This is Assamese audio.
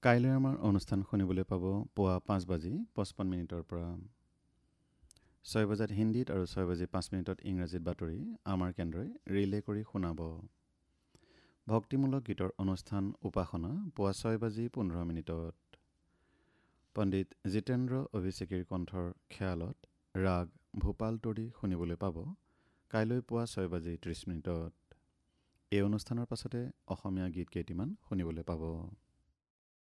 কাইলৈ আমাৰ অনুষ্ঠান শুনিবলৈ পাব পুৱা 5:55 পৰা 6 বজাত হিন্দীত আৰু 6:05 ইংৰাজীত বাতৰি আমাৰ কেন্দ্ৰই ৰিলে কৰি শুনাব। ভক্তিমূলক গীতৰ অনুষ্ঠান উপাসনা পুৱা 6:15 পণ্ডিত জিতেন্দ্ৰ অভিষেকীৰ কণ্ঠৰ খেয়ালত ৰাগ ভূপাল তৰি শুনিবলৈ পাব কাইলৈ পুৱা 6:30। এই অনুষ্ঠানৰ পাছতে অসমীয়া গীত কেইটিমান শুনিবলৈ পাব।